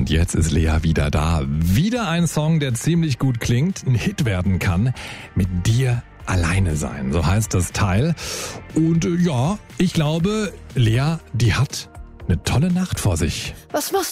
Und jetzt ist Lea wieder da. Wieder ein Song, der ziemlich gut klingt, ein Hit werden kann. Mit dir alleine sein, so heißt das Teil. Und ja, ich glaube, Lea, die hat eine tolle Nacht vor sich. Was machst